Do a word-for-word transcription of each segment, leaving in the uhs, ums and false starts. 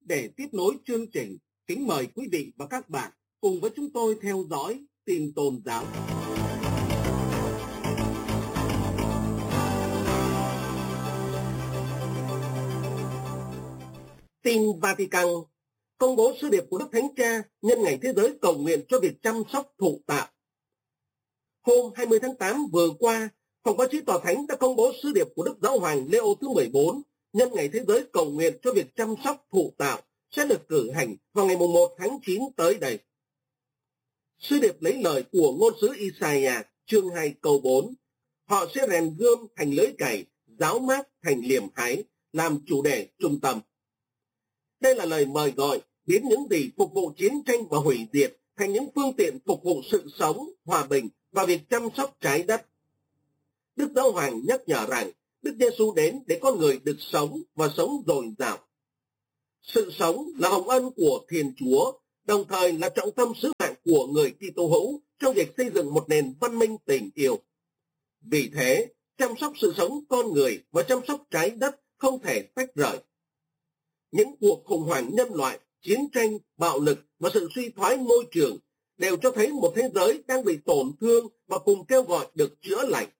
Để tiếp nối chương trình, kính mời quý vị và các bạn cùng với chúng tôi theo dõi tin tôn giáo. Tin Vatican công bố sứ điệp của Đức Thánh Cha nhân ngày thế giới cầu nguyện cho việc chăm sóc thụ tạo. Hôm hai mươi tháng tám vừa qua, Phòng báo chí Tòa Thánh đã công bố sứ điệp của Đức Giáo hoàng Leo thứ mười bốn nhân ngày thế giới cầu nguyện cho việc chăm sóc thụ tạo sẽ được cử hành vào ngày mùng một tháng chín tới đây. Sứ điệp lấy lời của ngôn sứ Isaiah chương hai câu bốn: họ sẽ rèn gươm thành lưới cày, giáo mát thành liềm hái, làm chủ đề trung tâm. Đây là lời mời gọi biến những gì phục vụ chiến tranh và hủy diệt thành những phương tiện phục vụ sự sống, hòa bình và việc chăm sóc trái đất. Đức Giáo hoàng nhắc nhở rằng Đức Giêsu đến để con người được sống và sống dồi dào. Sự sống là hồng ân của Thiên Chúa, đồng thời là trọng tâm sứ mạng của người Kitô hữu trong việc xây dựng một nền văn minh tình yêu. Vì thế, chăm sóc sự sống con người và chăm sóc trái đất không thể tách rời. Những cuộc khủng hoảng nhân loại, chiến tranh, bạo lực và sự suy thoái môi trường đều cho thấy một thế giới đang bị tổn thương và cùng kêu gọi được chữa lành.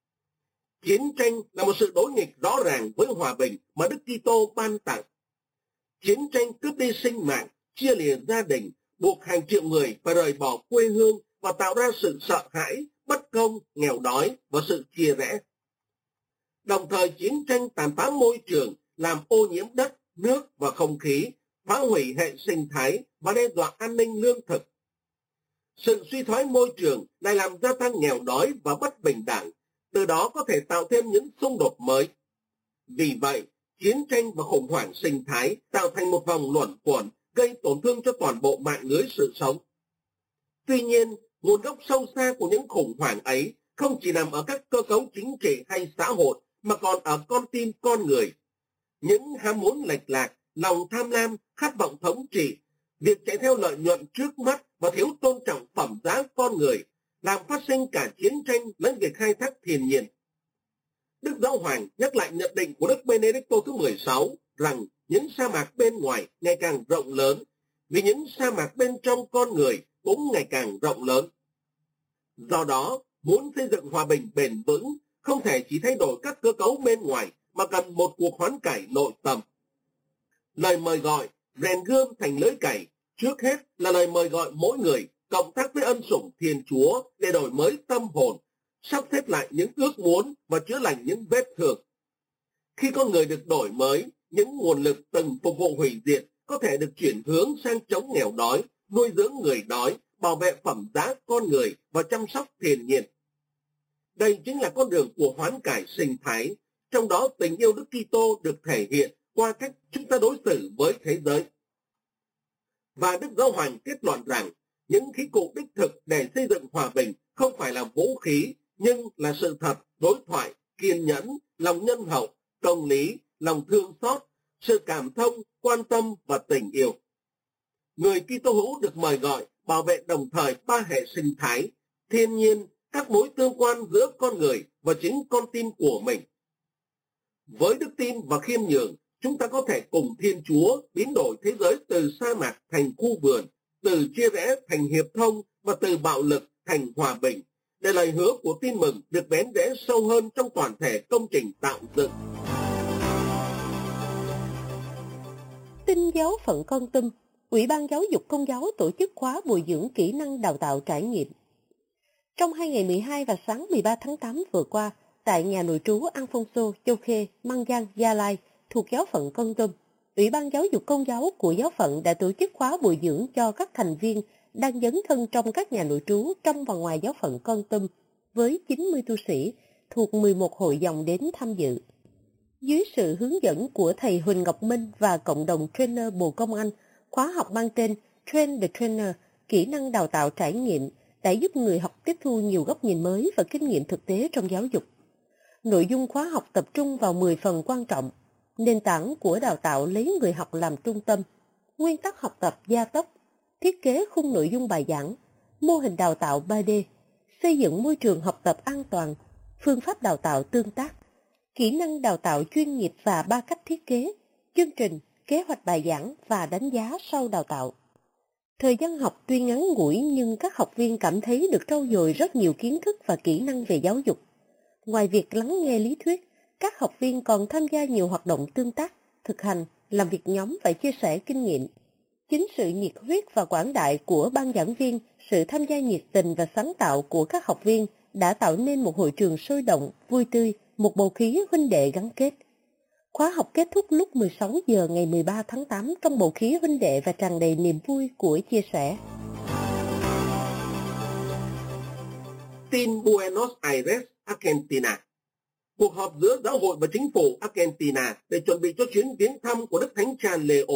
Chiến tranh là một sự đối nghịch rõ ràng với hòa bình mà Đức Kitô ban tặng. Chiến tranh cướp đi sinh mạng, chia lìa gia đình, buộc hàng triệu người phải rời bỏ quê hương và tạo ra sự sợ hãi, bất công, nghèo đói và sự chia rẽ. Đồng thời chiến tranh tàn phá môi trường, làm ô nhiễm đất, nước và không khí, phá hủy hệ sinh thái và đe dọa an ninh lương thực. Sự suy thoái môi trường lại làm gia tăng nghèo đói và bất bình đẳng, từ đó có thể tạo thêm những xung đột mới. Vì vậy, chiến tranh và khủng hoảng sinh thái tạo thành một vòng luẩn quẩn gây tổn thương cho toàn bộ mạng lưới sự sống. Tuy nhiên, nguồn gốc sâu xa của những khủng hoảng ấy không chỉ nằm ở các cơ cấu chính trị hay xã hội mà còn ở con tim con người. Những ham muốn lệch lạc, lòng tham lam, khát vọng thống trị, việc chạy theo lợi nhuận trước mắt và thiếu tôn trọng phẩm giá con người làm phát sinh cả chiến tranh lẫn việc khai thác thiên nhiên. Đức Giáo hoàng nhắc lại nhận định của Đức Benedicto thứ mười sáu rằng những sa mạc bên ngoài ngày càng rộng lớn vì những sa mạc bên trong con người cũng ngày càng rộng lớn. Do đó, muốn xây dựng hòa bình bền vững không thể chỉ thay đổi các cơ cấu bên ngoài mà cần một cuộc hoán cải nội tâm. Lời mời gọi rèn gươm thành lưới cày trước hết là lời mời gọi mỗi người cộng tác với ân sủng Thiên Chúa để đổi mới tâm hồn, sắp xếp lại những ước muốn và chữa lành những vết thương. Khi con người được đổi mới, những nguồn lực từng phục vụ hủy diệt có thể được chuyển hướng sang chống nghèo đói, nuôi dưỡng người đói, bảo vệ phẩm giá con người và chăm sóc thiên nhiên. Đây chính là con đường của hoán cải sinh thái, trong đó tình yêu Đức Kitô được thể hiện qua cách chúng ta đối xử với thế giới. Và Đức Giáo hoàng kết luận rằng những khí cụ đích thực để xây dựng hòa bình không phải là vũ khí, nhưng là sự thật, đối thoại, kiên nhẫn, lòng nhân hậu, công lý, lòng thương xót, sự cảm thông, quan tâm và tình yêu. Người Kitô hữu được mời gọi bảo vệ đồng thời ba hệ sinh thái, thiên nhiên, các mối tương quan giữa con người và chính con tim của mình. Với đức tin và khiêm nhường, chúng ta có thể cùng Thiên Chúa biến đổi thế giới từ sa mạc thành khu vườn, từ chia rẽ thành hiệp thông và từ bạo lực thành hòa bình, để lời hứa của tin mừng được bén rễ sâu hơn trong toàn thể công trình tạo dựng. Tin giáo phận Kon Tum, Ủy ban Giáo dục Công giáo tổ chức khóa bồi dưỡng kỹ năng đào tạo trải nghiệm. Trong hai ngày mười hai và sáng mười ba tháng tám vừa qua, tại nhà nội trú Alfonso Châu Khê, Mang Giang, Gia Lai, thuộc giáo phận Kon Tum, Ủy ban Giáo dục Công giáo của giáo phận đã tổ chức khóa bồi dưỡng cho các thành viên đang dấn thân trong các nhà nội trú trong và ngoài giáo phận Kon Tum với chín mươi tu sĩ thuộc mười một hội dòng đến tham dự. Dưới sự hướng dẫn của thầy Huỳnh Ngọc Minh và cộng đồng trainer Bộ Công Anh, khóa học mang tên Train the Trainer, kỹ năng đào tạo trải nghiệm, đã giúp người học tiếp thu nhiều góc nhìn mới và kinh nghiệm thực tế trong giáo dục. Nội dung khóa học tập trung vào mười phần quan trọng: nền tảng của đào tạo lấy người học làm trung tâm, nguyên tắc học tập gia tốc, thiết kế khung nội dung bài giảng, mô hình đào tạo ba D, xây dựng môi trường học tập an toàn, phương pháp đào tạo tương tác, kỹ năng đào tạo chuyên nghiệp và ba cách thiết kế, chương trình, kế hoạch bài giảng và đánh giá sau đào tạo. Thời gian học tuy ngắn ngủi nhưng các học viên cảm thấy được trau dồi rất nhiều kiến thức và kỹ năng về giáo dục. Ngoài việc lắng nghe lý thuyết, các học viên còn tham gia nhiều hoạt động tương tác, thực hành, làm việc nhóm và chia sẻ kinh nghiệm. Chính sự nhiệt huyết và quảng đại của ban giảng viên, sự tham gia nhiệt tình và sáng tạo của các học viên đã tạo nên một hội trường sôi động, vui tươi, một bầu khí huynh đệ gắn kết. Khóa học kết thúc lúc mười sáu giờ ngày mười ba tháng tám trong bầu khí huynh đệ và tràn đầy niềm vui của chia sẻ. Tin Buenos Aires, Argentina. Cuộc họp giữa giáo hội và chính phủ Argentina để chuẩn bị cho chuyến viếng thăm của Đức Thánh Cha Leo.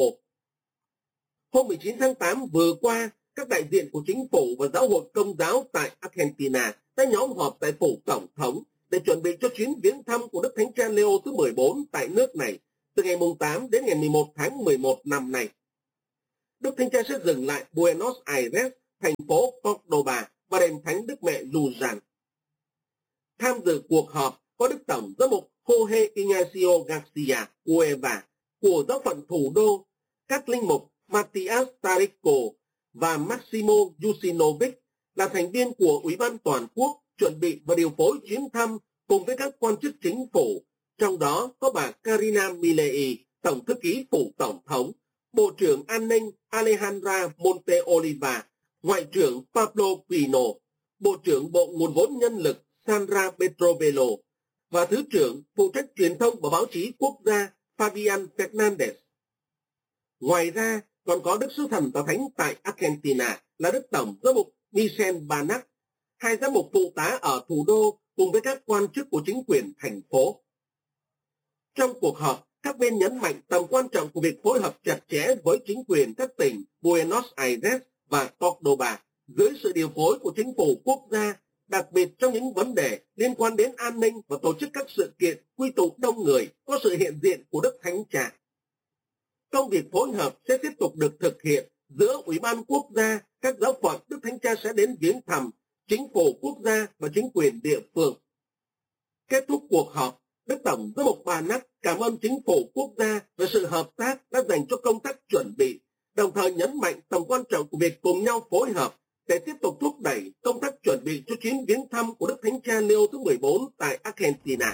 Hôm mười chín tháng tám vừa qua, các đại diện của chính phủ và giáo hội Công giáo tại Argentina đã nhóm họp tại phủ Tổng thống để chuẩn bị cho chuyến viếng thăm của Đức Thánh Cha Leo thứ mười bốn tại nước này từ ngày tám đến ngày mười một tháng mười một năm nay. Đức Thánh Cha sẽ dừng lại Buenos Aires, thành phố Cordoba và đền Thánh Đức Mẹ Luján. Tham dự cuộc họp có Đức Tổng giám mục Jorge Ignacio Garcia Cueva của giáo phận thủ đô, các linh mục Matias Tarico và Maximo Yusinovic là thành viên của Ủy ban Toàn quốc chuẩn bị và điều phối chuyến thăm cùng với các quan chức chính phủ, trong đó có bà Karina Milei, Tổng thư ký phủ Tổng thống, Bộ trưởng An ninh Alejandra Monteoliva, Ngoại trưởng Pablo Quino, Bộ trưởng Bộ Nguồn vốn Nhân lực Sandra Petrovelo và Thứ trưởng phụ trách truyền thông và báo chí quốc gia Fabian Fernandez. Ngoài ra, còn có Đức Sứ Thần Tòa Thánh tại Argentina là Đức Tổng giám mục Michel Banac, hai giám mục phụ tá ở thủ đô cùng với các quan chức của chính quyền thành phố. Trong cuộc họp, các bên nhấn mạnh tầm quan trọng của việc phối hợp chặt chẽ với chính quyền các tỉnh Buenos Aires và Cordoba dưới sự điều phối của chính phủ quốc gia, đặc biệt trong những vấn đề liên quan đến an ninh và tổ chức các sự kiện quy tụ đông người có sự hiện diện của Đức Thánh Cha. Công việc phối hợp sẽ tiếp tục được thực hiện giữa Ủy ban Quốc gia, các giáo phận Đức Thánh Cha sẽ đến viếng thăm, chính phủ quốc gia và chính quyền địa phương. Kết thúc cuộc họp, Đức Tổng giám mục Banac cảm ơn chính phủ quốc gia về sự hợp tác đã dành cho công tác chuẩn bị, đồng thời nhấn mạnh tầm quan trọng của việc cùng nhau phối hợp để tiếp tục thúc đẩy công tác chuẩn bị cho chuyến viếng thăm của Đức Thánh Cha Leo thứ mười bốn tại Argentina.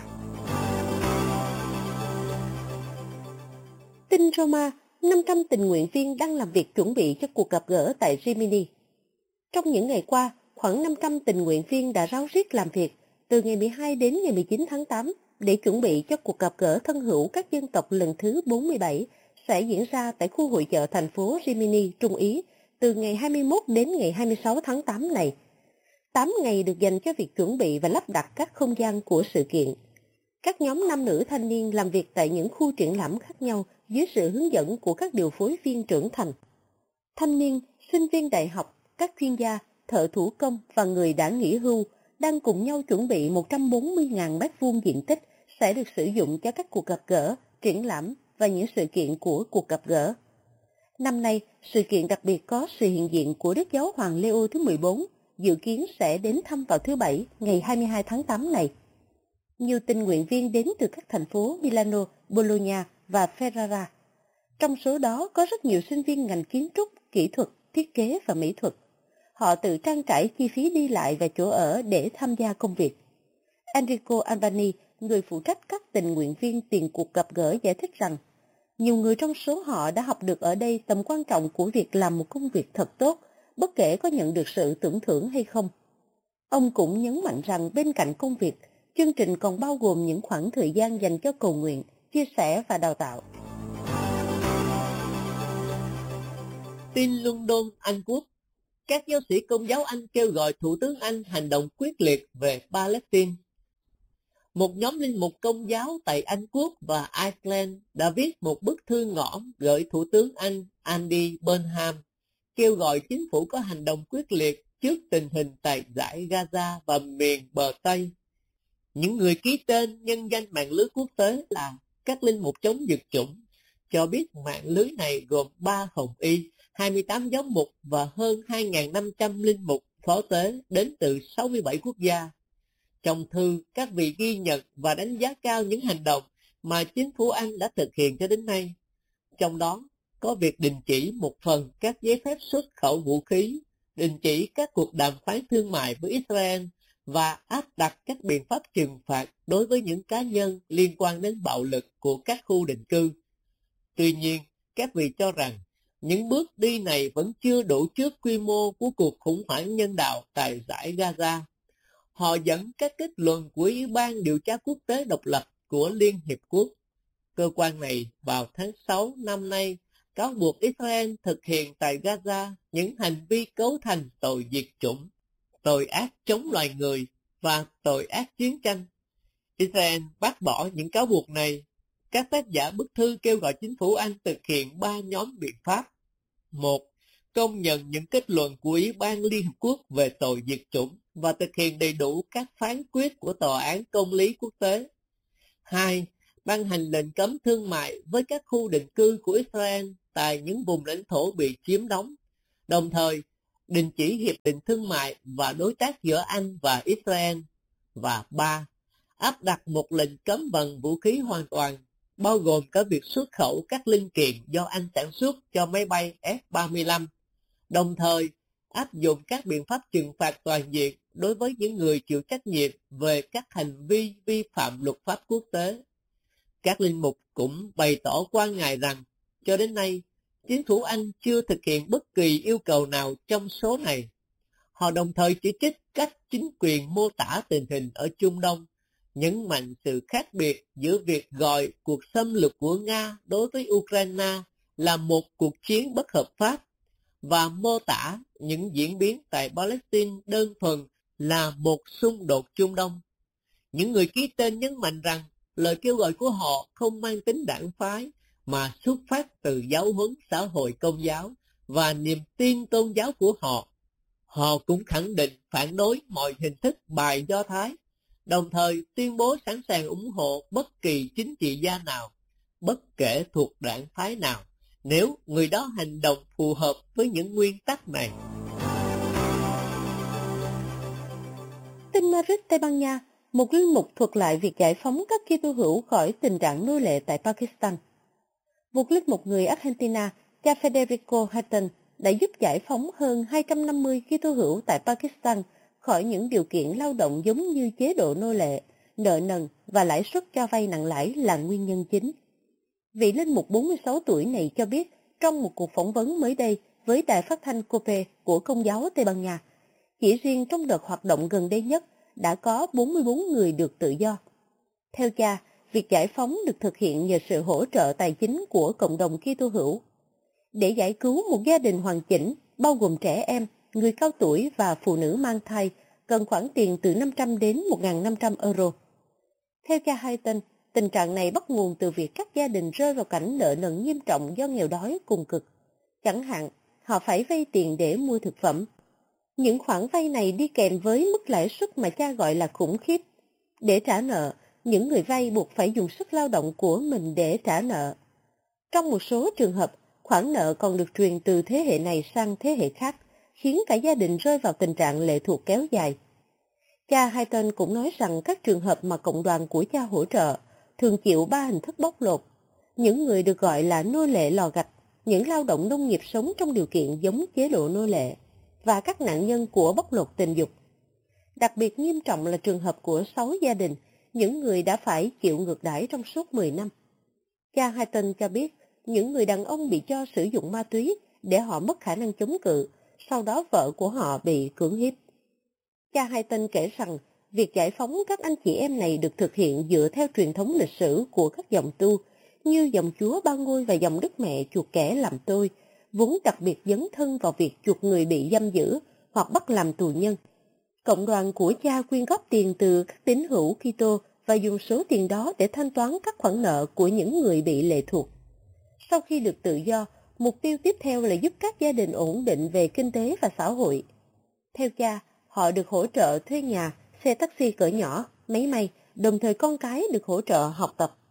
Tin Roma, năm trăm tình nguyện viên đang làm việc chuẩn bị cho cuộc gặp gỡ tại Rimini. Trong những ngày qua, khoảng năm trăm tình nguyện viên đã ráo riết làm việc từ ngày mười hai đến ngày mười chín tháng tám để chuẩn bị cho cuộc gặp gỡ thân hữu các dân tộc lần thứ bốn mươi bảy sẽ diễn ra tại khu hội chợ thành phố Rimini, Trung Ý, từ ngày hai mươi mốt đến ngày hai mươi sáu tháng tám này. tám ngày được dành cho việc chuẩn bị và lắp đặt các không gian của sự kiện. Các nhóm nam nữ thanh niên làm việc tại những khu triển lãm khác nhau dưới sự hướng dẫn của các điều phối viên trưởng thành. Thanh niên, sinh viên đại học, các chuyên gia, thợ thủ công và người đã nghỉ hưu đang cùng nhau chuẩn bị một trăm bốn mươi nghìn mét vuông diện tích sẽ được sử dụng cho các cuộc gặp gỡ, triển lãm và những sự kiện của cuộc gặp gỡ. Năm nay, sự kiện đặc biệt có sự hiện diện của Đức Giáo Hoàng Leo thứ mười bốn, dự kiến sẽ đến thăm vào thứ Bảy, ngày hai mươi hai tháng tám này. Nhiều tình nguyện viên đến từ các thành phố Milano, Bologna và Ferrara. Trong số đó có rất nhiều sinh viên ngành kiến trúc, kỹ thuật, thiết kế và mỹ thuật. Họ tự trang trải chi phí đi lại và chỗ ở để tham gia công việc. Enrico Albani, người phụ trách các tình nguyện viên tiền cuộc gặp gỡ, giải thích rằng nhiều người trong số họ đã học được ở đây tầm quan trọng của việc làm một công việc thật tốt, bất kể có nhận được sự tưởng thưởng hay không. Ông cũng nhấn mạnh rằng bên cạnh công việc, chương trình còn bao gồm những khoảng thời gian dành cho cầu nguyện, chia sẻ và đào tạo. Tin London, Anh Quốc. Các giáo sĩ Công giáo Anh kêu gọi Thủ tướng Anh hành động quyết liệt về Palestine. Một nhóm linh mục Công giáo tại Anh Quốc và Ireland đã viết một bức thư ngõ gửi Thủ tướng Anh Andy Burnham, kêu gọi chính phủ có hành động quyết liệt trước tình hình tại dải Gaza và miền bờ Tây. Những người ký tên nhân danh mạng lưới quốc tế là các linh mục chống diệt chủng cho biết mạng lưới này gồm ba hồng y, hai mươi tám giáo mục và hơn hai nghìn năm trăm linh mục phó tế đến từ sáu mươi bảy quốc gia. Trong thư, các vị ghi nhận và đánh giá cao những hành động mà chính phủ Anh đã thực hiện cho đến nay. trong đó có việc đình chỉ một phần các giấy phép xuất khẩu vũ khí, đình chỉ các cuộc đàm phán thương mại với Israel và áp đặt các biện pháp trừng phạt đối với những cá nhân liên quan đến bạo lực của các khu định cư. Tuy nhiên, các vị cho rằng những bước đi này vẫn chưa đủ trước quy mô của cuộc khủng hoảng nhân đạo tại dải Gaza. Họ dẫn các kết luận của Ủy ban điều tra quốc tế độc lập của Liên Hiệp Quốc. Cơ quan này vào tháng sáu năm nay cáo buộc Israel thực hiện tại Gaza những hành vi cấu thành tội diệt chủng, tội ác chống loài người và tội ác chiến tranh. Israel bác bỏ những cáo buộc này. Các tác giả bức thư kêu gọi chính phủ Anh thực hiện ba nhóm biện pháp. Một, công nhận những kết luận của Ủy ban Liên Hợp Quốc về tội diệt chủng và thực hiện đầy đủ các phán quyết của Tòa án Công lý Quốc tế. Hai, ban hành lệnh cấm thương mại với các khu định cư của Israel tại những vùng lãnh thổ bị chiếm đóng, đồng thời đình chỉ hiệp định thương mại và đối tác giữa Anh và Israel. Và ba, áp đặt một lệnh cấm vận vũ khí hoàn toàn, bao gồm cả việc xuất khẩu các linh kiện do Anh sản xuất cho máy bay F ba mươi lăm, đồng thời áp dụng các biện pháp trừng phạt toàn diện đối với những người chịu trách nhiệm về các hành vi vi phạm luật pháp quốc tế. Các linh mục cũng bày tỏ quan ngại rằng, cho đến nay, chính phủ Anh chưa thực hiện bất kỳ yêu cầu nào trong số này. Họ đồng thời chỉ trích cách chính quyền mô tả tình hình ở Trung Đông, nhấn mạnh sự khác biệt giữa việc gọi cuộc xâm lược của Nga đối với Ukraine là một cuộc chiến bất hợp pháp và mô tả những diễn biến tại Palestine đơn thuần là một xung đột Trung Đông. Những người ký tên nhấn mạnh rằng lời kêu gọi của họ không mang tính đảng phái mà xuất phát từ giáo huấn xã hội công giáo và niềm tin tôn giáo của họ. Họ cũng khẳng định phản đối mọi hình thức bài Do Thái, đồng thời tuyên bố sẵn sàng ủng hộ bất kỳ chính trị gia nào, bất kể thuộc đảng phái nào, nếu người đó hành động phù hợp với những nguyên tắc này. Tin Madrid, Tây Ban Nha, một linh mục thuật lại việc giải phóng các Kitô hữu khỏi tình trạng nô lệ tại Pakistan. Một linh mục người Argentina, cha Federico Hayton, đã giúp giải phóng hơn hai trăm năm mươi Kitô hữu tại Pakistan khỏi những điều kiện lao động giống như chế độ nô lệ, nợ nần và lãi suất cho vay nặng lãi là nguyên nhân chính. Vị linh mục bốn mươi sáu tuổi này cho biết trong một cuộc phỏng vấn mới đây với đài phát thanh COPE của Công giáo Tây Ban Nha, chỉ riêng trong đợt hoạt động gần đây nhất đã có bốn mươi bốn người được tự do. Theo cha, việc giải phóng được thực hiện nhờ sự hỗ trợ tài chính của cộng đồng Kitô hữu. Để giải cứu một gia đình hoàn chỉnh, bao gồm trẻ em, người cao tuổi và phụ nữ mang thai, cần khoản tiền từ năm trăm đến một nghìn năm trăm euro. Theo cha Hayton, tình trạng này bắt nguồn từ việc các gia đình rơi vào cảnh nợ nần nghiêm trọng do nghèo đói cùng cực. Chẳng hạn, họ phải vay tiền để mua thực phẩm. Những khoản vay này đi kèm với mức lãi suất mà cha gọi là khủng khiếp. Để trả nợ, những người vay buộc phải dùng sức lao động của mình để trả nợ. Trong một số trường hợp, khoản nợ còn được truyền từ thế hệ này sang thế hệ khác, khiến cả gia đình rơi vào tình trạng lệ thuộc kéo dài. Cha Hayton cũng nói rằng các trường hợp mà cộng đoàn của cha hỗ trợ thường chịu ba hình thức bóc lột. Những người được gọi là nô lệ lò gạch, những lao động nông nghiệp sống trong điều kiện giống chế độ nô lệ, và các nạn nhân của bóc lột tình dục. Đặc biệt nghiêm trọng là trường hợp của sáu gia đình, những người đã phải chịu ngược đãi trong suốt mười năm. Cha Hayton cho biết, những người đàn ông bị cho sử dụng ma túy để họ mất khả năng chống cự, sau đó vợ của họ bị cưỡng hiếp. Cha Hayton kể rằng, việc giải phóng các anh chị em này được thực hiện dựa theo truyền thống lịch sử của các dòng tu, như dòng Chúa Ba Ngôi và dòng Đức Mẹ chuộc kẻ làm tôi, vốn đặc biệt dấn thân vào việc chuộc người bị giam giữ hoặc bắt làm tù nhân. Cộng đoàn của cha quyên góp tiền từ các tín hữu Kitô và dùng số tiền đó để thanh toán các khoản nợ của những người bị lệ thuộc. Sau khi được tự do, mục tiêu tiếp theo là giúp các gia đình ổn định về kinh tế và xã hội. Theo cha, họ được hỗ trợ thuê nhà, xe taxi cỡ nhỏ, máy may, đồng thời con cái được hỗ trợ học tập.